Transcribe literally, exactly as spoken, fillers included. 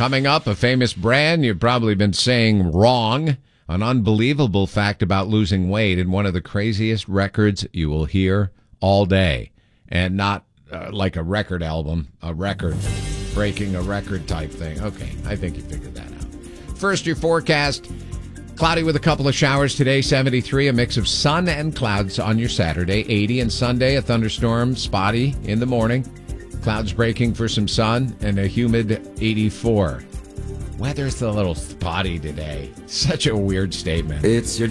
Coming up, a famous brand you've probably been saying wrong, an unbelievable fact about losing weight, and one of the craziest records you will hear all day. And not uh, like a record album, a record, breaking a record type thing. Okay, I think you figured that out. First, your forecast. Cloudy with a couple of showers today, seventy-three, a mix of sun and clouds on your Saturday, eighty, and Sunday, a thunderstorm, spotty in the morning. Clouds breaking for some sun and a humid eighty-four. Weather's a little spotty today. Such a weird statement. It's your